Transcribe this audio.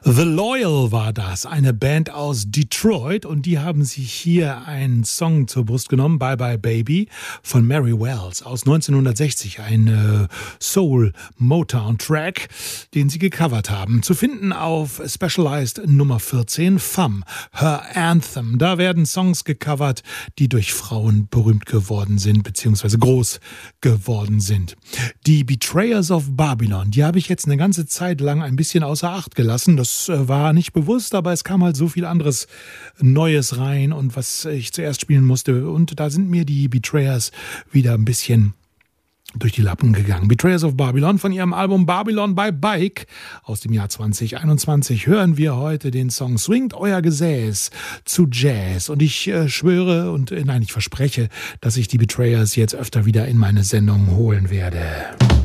The Loyal war das, eine Band aus Detroit, und die haben sich hier einen Song zur Brust genommen, Bye Bye Baby von Mary Wells aus 1960, ein Soul-Motown-Track, den sie gecovert haben. Zu finden auf Specialized Nummer 14, Femme, Her Anthem. Da werden Songs gecovert, die durch Frauen berühmt geworden sind, beziehungsweise groß geworden sind. Die Betrayers of Babylon, die habe ich jetzt eine ganze Zeit lang ein bisschen außer Acht gelassen. Das war nicht bewusst, aber es kam halt so viel anderes Neues rein, und was ich zuerst spielen musste, und da sind mir die Betrayers wieder ein bisschen durch die Lappen gegangen. Betrayers of Babylon von ihrem Album Babylon by Bike aus dem Jahr 2021 hören wir heute den Song Swingt euer Gesäß zu Jazz, und ich schwöre und ich verspreche, dass ich die Betrayers jetzt öfter wieder in meine Sendung holen werde.